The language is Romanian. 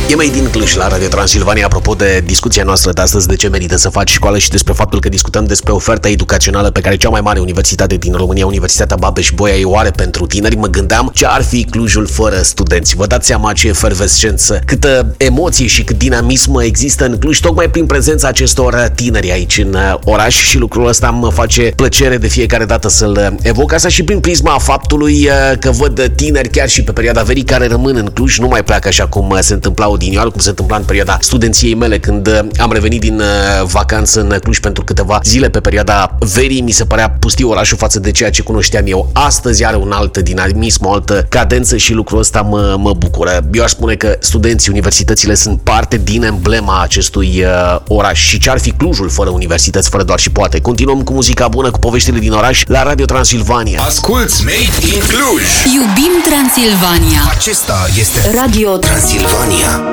E mai din Cluj la Radio Transilvania, apropo de discuția noastră de astăzi, de ce merită să faci școală și despre faptul că discutăm despre oferta educațională pe care cea mai mare universitate din România, Universitatea Babeș-Bolyai, o are pentru tineri. Mă gândeam ce ar fi Clujul fără studenți. Vă dați seama ce efervescență, câtă emoție și cât dinamism există în Cluj, tocmai prin prezența acestor tineri aici în oraș, și lucrul ăsta mă face plăcere de fiecare dată să-l evoc, asta și prin prisma faptului că văd tineri chiar și pe perioada verii care rămân în Cluj, nu mai pleacă așa cum se întâmpla odinioară, cum se întâmpla în perioada studenției mele, când am revenit din vacanță în Cluj pentru câteva zile pe perioada verii. Mi se părea pustiu orașul față de ceea ce cunoșteam eu. Astăzi are un alt dinamism, o altă cadență și lucrul ăsta mă bucură. Eu aș spune că studenții, universitățile sunt parte din emblema acestui oraș. Și ce ar fi Clujul fără universități, fără doar și poate. Continuăm cu muzica bună, cu poveștile din oraș la Radio Transilvania. Asculți Made in Cluj. Iubim Transilvania. Acesta este Radio Transilvania.